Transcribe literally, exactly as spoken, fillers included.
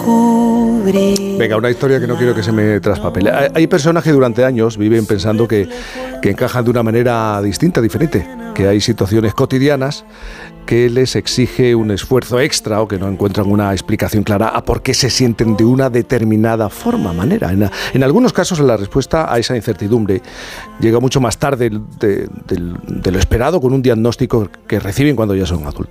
descubrir. Venga, una historia que no quiero que se me traspapele. Hay, hay personas que durante años viven pensando que, que encajan de una manera distinta, diferente, que hay situaciones cotidianas que les exige un esfuerzo extra o que no encuentran una explicación clara a por qué se sienten de una determinada forma, manera. En, en algunos casos la respuesta a esa incertidumbre llega mucho más tarde de, de, de lo esperado, con un diagnóstico que reciben cuando ya son adultos.